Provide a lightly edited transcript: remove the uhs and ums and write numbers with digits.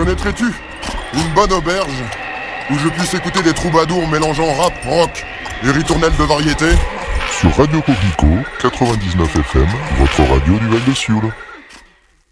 Connaîtrais-tu une bonne auberge où je puisse écouter des troubadours mélangeant rap, rock et ritournelles de variété? Sur Radio Coquelicot, 99 FM, votre radio du Val de Sioule.